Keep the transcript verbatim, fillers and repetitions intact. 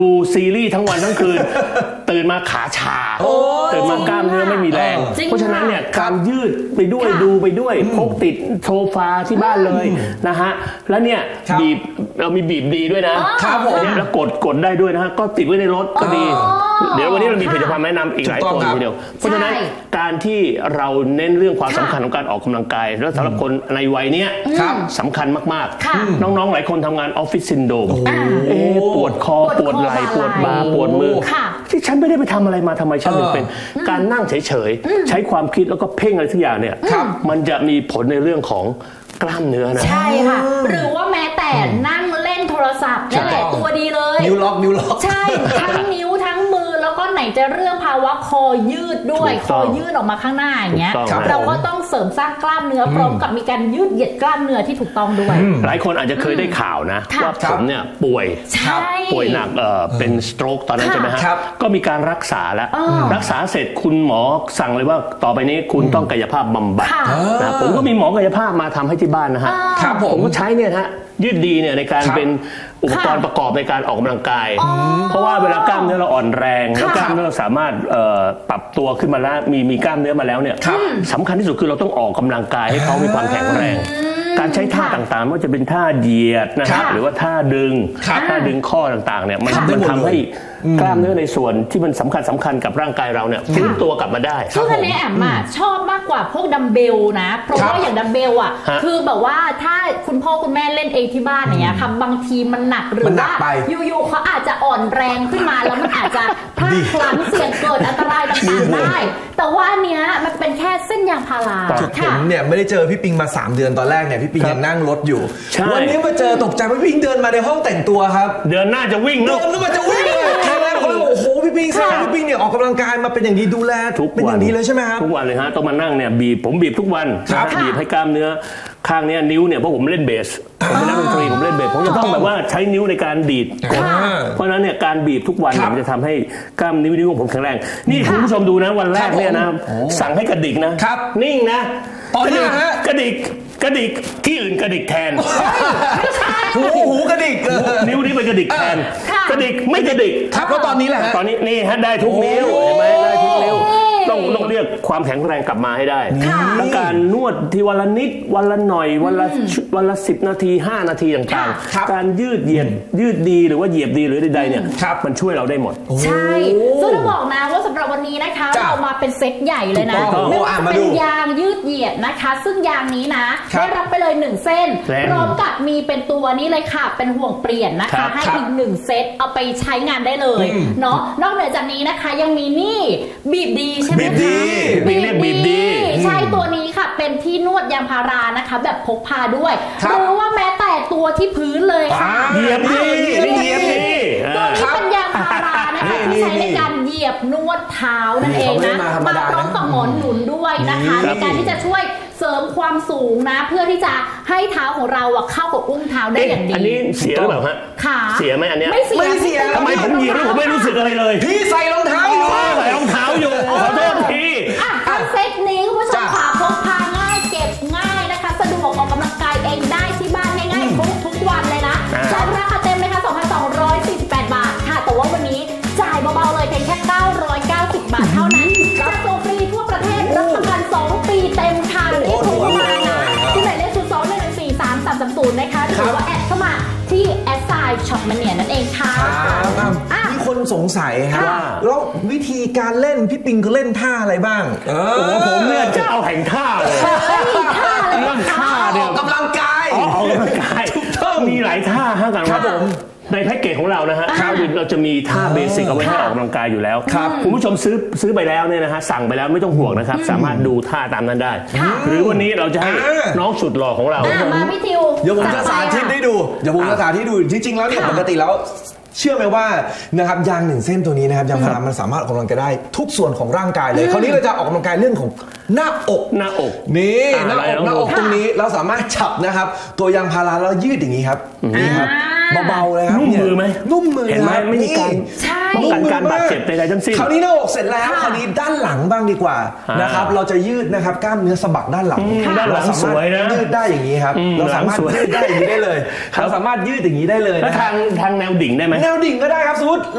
ดูซีรีส์ทั้งวันทั้งคืน ตื่นมาขาชาตื่นมากล้ามเนื้อไม่มีแรงเพราะฉะนั้นเนี่ยการยืดไปด้วยดูไปด้วยพกติดโซฟาที่บ้านเลยนะฮะแล้วเนี่ยบีบเรามีบีบดีด้วยนะครับผมแล้วกดกดได้ด้วยนะฮะก็ติดไว้ในรถก็ดีเดี๋ยววันนี้เรามีผลิตภัณฑ์แนะนำอีกหลายตัวทีเดียวเพราะฉะนั้นการที่เราเน้นเรื่องความสำคัญของการออกกำลังกายแล้วสำหรับคนในวัยเนี้ยสำคัญมากๆน้องๆหลายคนทำงานออฟฟิศซินโดรมเอ๊ปวดคอปวดไหล่ปวดบ่าปวดมือที่ฉันไม่ได้ไปทำอะไรมาทำไมฉันถึงเป็นการนั่งเฉยๆใช้ความคิดแล้วก็เพ่งอะไรทุกอย่างเนี่ยมันจะมีผลในเรื่องของกล้ามเนื้อนะใช่ค่ะหรือว่าแม้แต่นั่งเล่นโทรศัพท์นี่แหละตัวดีเลยนิ้วล็อกนิ้วล็อกใช่ทั้งนิ้วทั้งมือแล้วก็ไหนจะเรื่องภาวะคอยืดด้วยคอยืดออกมาข้างหน้าอย่างเงี้ยเราก็ต้องเสริมสร้างกล้ามเนื้อพร้อมกับมีการยืดเหยียดกล้ามเนื้อที่ถูกต้องด้วยหลายคนอาจจะเคยได้ข่าวนะว่าผมเนี่ยป่วยป่วยหนักเออเป็นสโตรกตอนนั้นใช่ไหมฮะก็มีการรักษาแล้วรักษาเสร็จคุณหมอสั่งเลยว่าต่อไปนี้คุณต้องกายภาพบำบัดนะผมก็มีหมอกายภาพมาทำให้ที่บ้านนะฮะผมก็ใช้เนี่ยฮะยืดดีเนี่ยในการเป็นอุปกรณ์ประกอบในการออกกำลังกายเพราะว่าเวลากล้ามเนื้อเราอ่อนแรงแล้วกล้ามเนื้อเราสามารถปรับตัวขึ้นมาแล้วมีมีกล้ามเนื้อมาแล้วเนี่ยสำคัญที่สุดคือเราต้องออกกำลังกายให้เขามีความแข็งแรงการใช้ท่าต่างๆว่าจะเป็นท่าเหยียดนะฮะหรือว่าท่าดึงท่าดึงข้อต่างๆเนี่ยมันมันทำให้กล้ามเนื้อในส่วนที่มันสำคัญสำคัญกับร่างกายเราเนี่ยฟื้นตัวกลับมาได้ซึ่งอันนี้แอมอ่ะชอบมากกว่าพวกดัมเบลนะเพราะว่าอย่างดัมเบลอ่ะคือแบบว่าถ้าคุณพ่อคุณแม่เล่นเองที่บ้านอย่างเงี้ยค่ะบางทีมันหนักหรือว่าอยู่ๆเขาอาจจะอ่อนแรงขึ้นมาแล้วมันอาจจะพลาดพลั้งเสี่ยงเกิดอันตรายต่างๆได้แต่ว่าอันเนี้ยมันเป็นแค่เส้นยางพาราผมเนี่ยไม่ได้เจอพี่ปิงมาสามเดือนตอนแรกเนี่ยพี่ปิงยังนั่งรถอยู่วันนี้มาเจอตกใจว่าพี่ปิงเดินมาในห้องแต่งตัวครับเดินหน้าจะวิ่งเดินมาจะวิ่งแค่แรกเลยโอ้โหพี่ปิงพี่ปิงเนี่ยออกกำลังกายมาเป็นอย่างดีดูแลทุกเป็นอย่างดีเลยใช่ไหมครับทุกวันเลยฮะต้องมานั่งเนี่ยบีบผมบีบทุกวันบีบให้กล้ามเนื้อข้างนี้นิ้วเนี่ยเพราะผมเล่นเบสผมเป็นนักดนตรีผมเล่นเบสผมจะต้องแบบว่าใช้นิ้วในการดีดกดเพราะฉะนั้นเนี่ยการบีบทุกวันมันจะทำให้กล้ามนิ้วนิ้วของผมแข็งแรงนี่คุณผู้ชมดูนะวันแรกเนี่ยนะสั่งให้กระดิกนะนิ่งนะกระดิกกระดิกกระดิกที่อื่นกระดิกแทนหูหูกระดิกนิ้วนี้เป็นกระดิกแทนกระดิกไม่กระดิกครับแล้วตอนนี้แหละตอนนี้นี่ฮะได้ทุกนิ้วเห็นไหมได้ทุกนิ้วต้องต้องเรียกความแข็งแรงกลับมาให้ได้ทั้งการนวดที่วันละนิดวันละหน่อยวันละวันละสิบนาทีห้านาทีต่างๆการยืดเหยียดยืดดีหรือว่าเหยียบดีหรือใดๆเนี่ยมันช่วยเราได้หมดใช่ซึ่งต้องบอกนะว่าสำหรับวันนี้นะคะเรามาเป็นเซตใหญ่เลยนะไม่ว่าจะเป็นยางยืดเหยียดนะคะซึ่งยางนี้นะได้รับไปเลยหนึ่งเส้นพร้อมกับมีเป็นตัวนี้เลยค่ะเป็นห่วงเปลี่ยนนะคะให้อีกหนึ่งเซตเอาไปใช้งานได้เลยเนาะนอกเหนือจากนี้นะคะยังมีนี่บีบดีใช่ไหมคะบีบเรียกบีบดีใช่ตัวนี้ค่ะเป็นที่นวดยางพารานะคะแบบพกพาด้วยหรือว่าแม้แต่ตัวที่พื้นเลยค่ะเหยียบดีเหยียบดีตัวนี้เป็นยางพารานะคะที่ใช้ในการเหยียบนวดเท้านั่นเองนะมาพร้อมกับหมอนหนุนด้วยนะคะในการที่จะช่วยเสริมความสูงนะเพื่อที่จะให้เท้าของเราเข้ากับอุ้งเท้าได้อย่างดีอันนี้เสียหรือเปล่าฮะเสียไหมอันเนี้ยไม่เสียไม่เสียทำไมผมเหยียบแล้วผมไม่รู้สึกอะไรเลยพี่ใส่รองเท้าอยู่ใส่รองเท้าอยู่ขอโทษทีทั้งเซตนี้คุณผู้ชมค่ะพกพาง่ายเก็บง่ายนะคะสะดวกออกกำลังกายเองได้ที่บ้านง่ายๆทุกทุกวันเลยนะจ่ายราคาเต็มเลยค่ะ สองพันสองร้อยสี่สิบแปด บาทค่ะแต่ว่าวันนี้จ่ายเบาๆเลยเพียงแค่เก้าร้อยเก้าสิบบาทเท่านั้นจะส่งฟรีทั่วประเทศรับประกันสองปีเต็มค่ะนี่ถูกมากนะที่ไหนเลขศูนย์สองหนึ่งสี่สามสามสามศูนย์นะคะหรือว่าแอดเข้ามาที่แอดไซน์ช็อปมันเนี่ยนั่นเองค่ะมีคนสงสัยครับแล้ววิธีการเล่นพี่ปิงก็เล่นท่าอะไรบ้างโอ้ผมเนี่ยเจ้าแห่งท่าเลยท่าเรื่องท่าเนี่ยกำลังกายออกกำลังกายมีหลายท่าฮะกันครับผมในแพ็กเกจของเรานะฮะเราจะมีท่าเบสิกเอาไว้ให้ออกกำลังกายอยู่แล้วคุณผู้ชมซื้อซื้อไปแล้วเนี่ยนะฮะสั่งไปแล้วไม่ต้องห่วงนะครับสามารถดูท่าตามนั้นได้หรือวันนี้เราจะให้น้องสุดหล่อของเรามาพี่ทิวเดี๋ยวผมจะสาธิตให้ดูเดี๋ยวผมจะสาธิตดูจริงๆแล้วเนี่ยปกติแล้วเชื่อไหมว่านะครับยางหนึ่งเส้นตัวนี้นะครับยางพารามันสามารถออกกำลังกายได้ทุกส่วนของร่างกายเลยคราวนี้เราจะออกกำลังกายเรื่องของหน้าอกหน้าอกนี่หน้าอกหน้าอกตรงนี้เราสามารถจับนะครับตัวยางพาราแล้วยืดอย่างนี้ครับนี่ครับเบาๆเลยครับนุ่มมือไหมนุ่มมือเห็นไหมไม่มีการป้องกันการบาดเจ็บใดๆทั้งสิ้นคราวนี้หน้าอกเสร็จแล้วคราวนี้ด้านหลังบ้างดีกว่านะครับเราจะยืดนะครับกล้ามเนื้อสะบักด้านหลังด้านหลังสวยนะยืดได้อย่างนี้ครับเราสามารถยืดได้อย่างนี้ได้เลยเราสามารถยืดอย่างนี้ได้เลยแล้วทางทางแนวดิ่งได้ไหมแนวดิ่งก็ได้ครับสมมติ